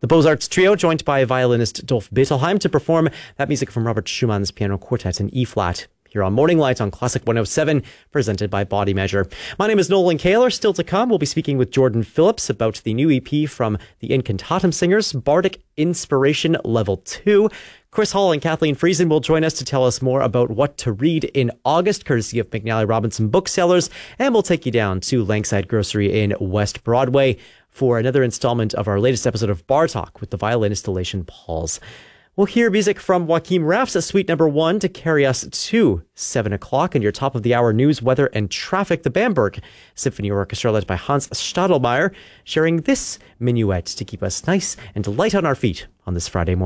The Beaux-Arts Trio, joined by violinist Dolph Bettelheim, to perform that music from Robert Schumann's Piano Quartet in E-flat, here on Morning Light on Classic 107, presented by Body Measure. My name is Nolan Kaler. Still to come, we'll be speaking with Jordan Phillips about the new EP from the Incantatum Singers, Bardic Inspiration Level 2. Chris Hall and Kathleen Friesen will join us to tell us more about what to read in August, courtesy of McNally Robinson Booksellers, and we'll take you down to Langside Grocery in West Broadway for another installment of our latest episode of Bar Talk with the violinist Elation Pauls. We'll hear music from Joachim Raff's Suite Number 1 to carry us to 7 o'clock. And your top of the hour news, weather, and traffic. The Bamberg Symphony Orchestra, led by Hans Stadelmeier, sharing this minuet to keep us nice and light on our feet on this Friday morning.